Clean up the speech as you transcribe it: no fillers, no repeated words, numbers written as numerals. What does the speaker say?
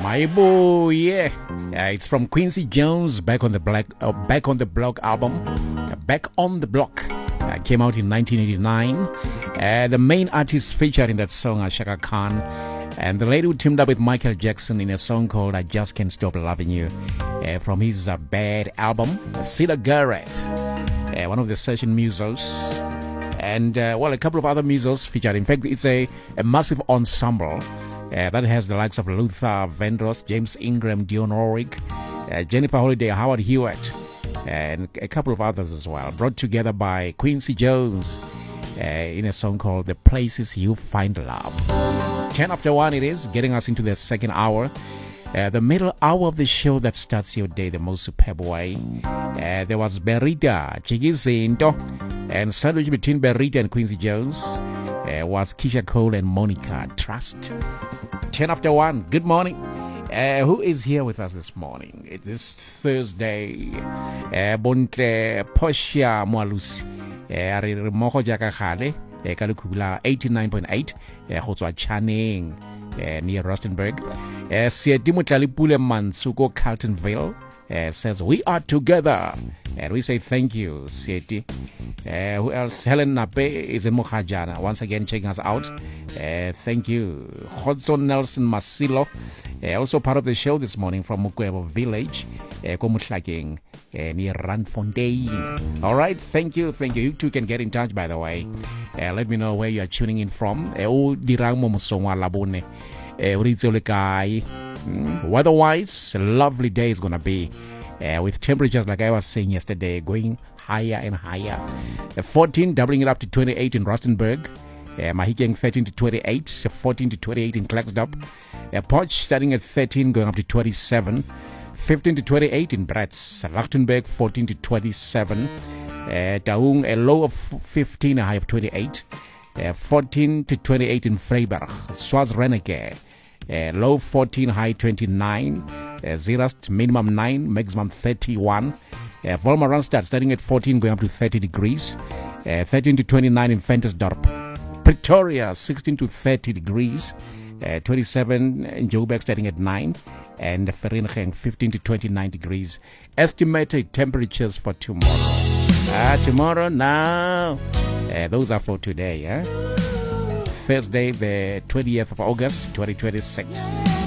My boy, yeah. It's from Quincy Jones, Back on the Block album. Back on the Block came out in 1989. The main artist featured in that song are Chaka Khan, and the lady who teamed up with Michael Jackson in a song called I Just Can't Stop Loving You from his Bad album. Sida Garrett, one of the session musos, and a couple of other musos featured. In fact, it's a massive ensemble that has the likes of Luther Vandross, James Ingram, Dionne Warwick, Jennifer Holliday, Howard Hewitt, and a couple of others as well, brought together by Quincy Jones in a song called The Places You Find Love. 10 after 1 it is, getting us into the second hour. The middle hour of the show that starts your day the most superb way. There was Berita, Chigizinto, and sandwich between Berita and Quincy Jones was Keisha Cole and Monica Trust. 10 after 1, good morning. Who is here with us this morning? It is Thursday. Bontle Poshia Moalusi. Remoko Jaka Khale. Kalukula 89.8. Hotswa Channing near Rustenburg. Siedimo Talipule Mansuko Carltonville says, we are together. And we say thank you, Sieti. Who else? Helen Nape is in Mokajana. Once again, checking us out. Thank you. Hodson Nelson Masilo, also part of the show this morning from Mukwebo Village, Komutlaging, near Randfontein. All right, thank you. You too can get in touch, by the way. Let me know where you are tuning in from. Weather-wise, a lovely day is going to be. With temperatures, like I was saying yesterday, going higher and higher. 14, doubling it up to 28 in Rustenburg. Mahikeng 13 to 28, 14 to 28 in Klerksdorp. Potch starting at 13, going up to 27. 15 to 28 in Bratz. Lichtenberg 14 to 27. Taung, a low of 15, a high of 28. 14 to 28 in Freiburg. Schwarzreneke. Low 14, high 29. Zirast, minimum 9, maximum 31. Volmer Randstad starting at 14, going up to 30 degrees. 13 to 29 in Ventersdorp. Pretoria, 16 to 30 degrees. 27 in Joburg starting at 9. And Vereeniging, 15 to 29 degrees. Estimated temperatures for tomorrow. Tomorrow now. Those are for today. Thursday, the 20th of August, 2026.